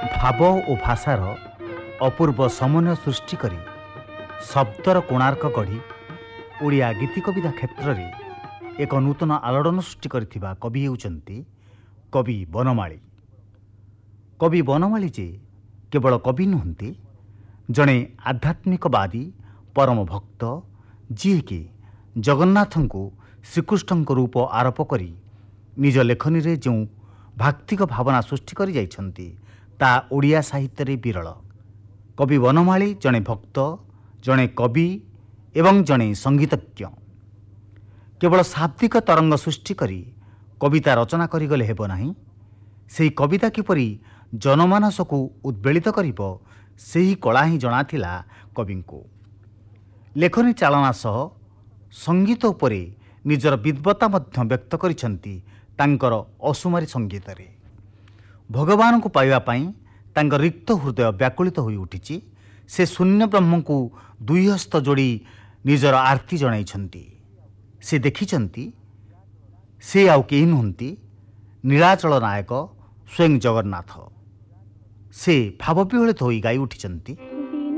ଭାବ ଓ ଭାଷାର ଅପୂର୍ବ ସମନ୍ୱୟ ସୃଷ୍ଟି କରି ଶବ୍ଦର କୋଣାର୍କ ଗଢ଼ି ଓଡ଼ିଆ ଗୀତି କବିତା କ୍ଷେତ୍ରରେ ଏକ ନୂତନ ଆଲୋଡ଼ନ ସୃଷ୍ଟି କରିଥିବା କବି ହେଉଛନ୍ତି କବି ବନମାଳୀ। କବି ବନମାଳୀ ଯେ କେବଳ କବି ନୁହନ୍ତି, ଜଣେ ଆଧ୍ୟାତ୍ମିକବାଦୀ ପରମ ଭକ୍ତ, ଯିଏକି ଜଗନ୍ନାଥଙ୍କୁ ଶ୍ରୀକୃଷ୍ଣଙ୍କ ରୂପ ଆରୋପ କରି ନିଜ ଲେଖନୀରେ ଯେଉଁ ଭାକ୍ତିକ ଭାବନା ସୃଷ୍ଟି କରିଯାଇଛନ୍ତି, ତାହା ଓଡ଼ିଆ ସାହିତ୍ୟରେ ବିରଳ। କବି ବନମାଳୀ ଜଣେ ଭକ୍ତ, ଜଣେ କବି ଏବଂ ଜଣେ ସଙ୍ଗୀତଜ୍ଞ। କେବଳ ଶାବ୍ଦିକ ତରଙ୍ଗ ସୃଷ୍ଟି କରି କବିତା ରଚନା କରିଗଲେ ହେବ ନାହିଁ। ସେହି କବିତା କିପରି ଜନମାନସକୁ ଉଦ୍ବେଳିତ କରିବ, ସେହି କଳା ହିଁ ଜଣାଥିଲା କବିଙ୍କୁ। ଲେଖନୀ ଚାଳନା ସହ ସଙ୍ଗୀତ ଉପରେ ନିଜର ବିଦ୍ବତ୍ତା ମଧ୍ୟ ବ୍ୟକ୍ତ କରିଛନ୍ତି ତାଙ୍କର ଅସୁମାରୀ ସଙ୍ଗୀତରେ। ଭଗବାନଙ୍କୁ ପାଇବା ପାଇଁ ତାଙ୍କ ରିକ୍ତ ହୃଦୟ ବ୍ୟାକୁଳିତ ହୋଇ ଉଠିଛି। ସେ ଶୂନ୍ୟ ବ୍ରହ୍ମଙ୍କୁ ଦୁଇ ହସ୍ତ ଯୋଡ଼ି ନିଜର ଆର୍ତ୍ତି ଜଣାଇଛନ୍ତି। ସେ ଦେଖିଛନ୍ତି ସେ ଆଉ କେହି ନୁହନ୍ତି, ନୀଳାଚଳ ନାୟକ ସ୍ୱୟଂ ଜଗନ୍ନାଥ। ସେ ଭାବବିହଳିତ ହୋଇ ଗାଇ ଉଠିଛନ୍ତି।